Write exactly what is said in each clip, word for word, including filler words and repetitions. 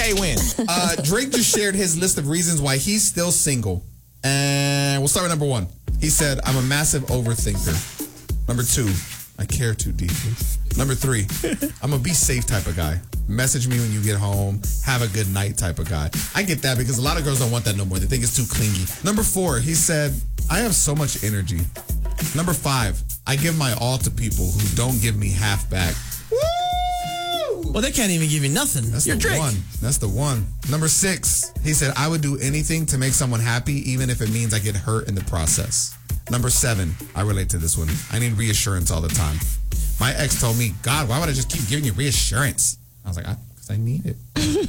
K-Win. Uh, Drake just shared his list of reasons why he's still single. And we'll start with number one. He said, I'm a massive overthinker. Number two, I care too deeply. Number three, I'm a be safe type of guy. Message me when you get home. Have a good night type of guy. I get that because a lot of girls don't want that no more. They think it's too clingy. Number four, he said, I have so much energy. Number five, I give my all to people who don't give me half back. Woo! Well, they can't even give you nothing. That's You're the Drake. one. That's the one. Number six, he said, I would do anything to make someone happy, even if it means I get hurt in the process. Number seven, I relate to this one. I need reassurance all the time. My ex told me, God, why would I just keep giving you reassurance? I was like, because I, I need it.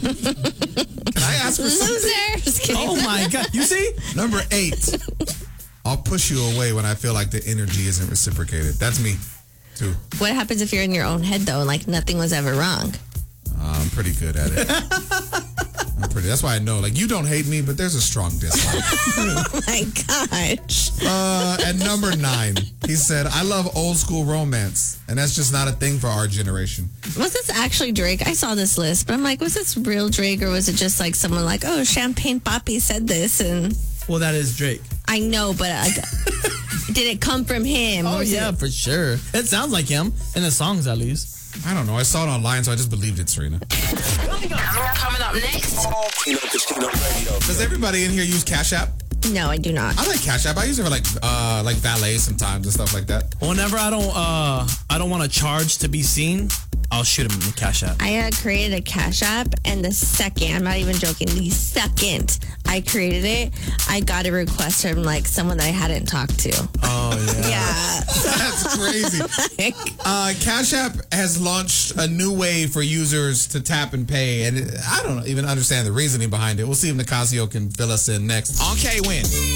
Can I ask for something? Losers. Oh, my God. You see? Number eight, I'll push you away when I feel like the energy isn't reciprocated. That's me, too. What happens if you're in your own head, though, and like nothing was ever wrong? Uh, I'm pretty good at it. I'm pretty. That's why I know. Like, you don't hate me, but there's a strong dislike. Oh, my gosh. Uh, at number nine, he said, I love old school romance, and that's just not a thing for our generation. Was this actually Drake? I saw this list, but I'm like, was this real Drake, or was it just like someone like, oh, Champagne Papi said this? And Well, that is Drake. I know, but I, did it come from him? Oh, or was yeah, it- for sure. It sounds like him, in the songs at least. I don't know. I saw it online, so I just believed it, Serena. Coming up next. Does everybody in here use Cash App? No, I do not. I like Cash App. I use it for like uh, like valet sometimes and stuff like that. Whenever I don't, uh, I don't want to charge to be seen, I'll shoot him in the Cash App. I uh, created a Cash App, and the second, I'm not even joking, the second I created it, I got a request from like someone that I hadn't talked to. Oh, yeah. Yeah. That's crazy. Like, Uh, Cash App has launched a new way for users to tap and pay, and I don't even understand the reasoning behind it. We'll see if Nicasio can fill us in next on K-Win.